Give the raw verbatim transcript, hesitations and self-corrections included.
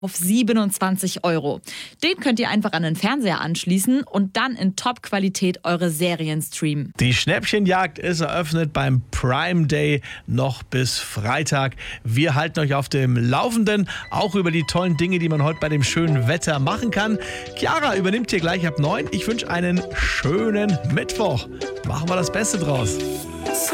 auf siebenundzwanzig Euro. Den könnt ihr einfach an den Fernseher anschließen und dann in Top-Qualität eure Serien streamen. Die Schnäppchenjagd ist eröffnet beim Prime Day noch bis Freitag. Wir halten euch auf dem Laufenden, auch über die tollen Dinge, die man heute bei dem schönen Wetter machen kann. Chiara übernimmt hier gleich ab neun. Ich wünsche einen schönen Mittwoch. Machen wir das Beste draus.